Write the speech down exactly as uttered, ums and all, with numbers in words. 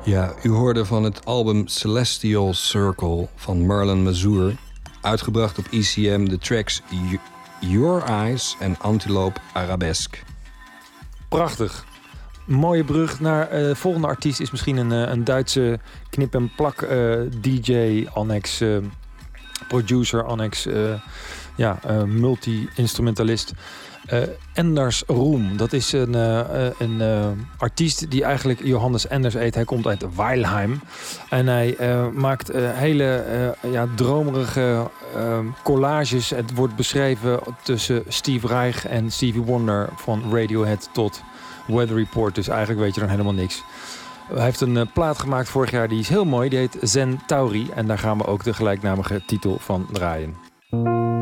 Ja, u hoorde van het album Celestial Circle van Marlon Mazur, uitgebracht op E C M, de tracks Your Eyes en Antelope Arabesque. Prachtig. Mooie brug naar de uh, volgende artiest is misschien een, uh, een Duitse knip-en-plak uh, D J, annex uh, producer, annex uh, ja, uh, multi-instrumentalist. Uh, Enders Roem, dat is een, uh, een uh, artiest die eigenlijk Johannes Enders heet. Hij komt uit Weilheim. En hij uh, maakt uh, hele uh, ja, dromerige uh, collages. Het wordt beschreven tussen Steve Reich en Stevie Wonder, van Radiohead tot Weather Report. Dus eigenlijk weet je dan helemaal niks. Hij heeft een uh, plaat gemaakt vorig jaar, die is heel mooi. Die heet Zen Tauri. En daar gaan we ook de gelijknamige titel van draaien.